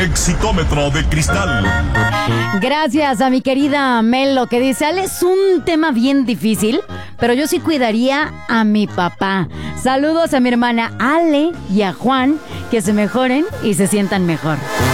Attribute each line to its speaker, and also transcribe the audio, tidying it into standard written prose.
Speaker 1: Exitómetro de cristal.
Speaker 2: Gracias a mi querida Melo, que dice: Ale, es un tema bien difícil, pero yo sí cuidaría a mi papá. Saludos a mi hermana Ale y a Juan, que se mejoren y se sientan mejor.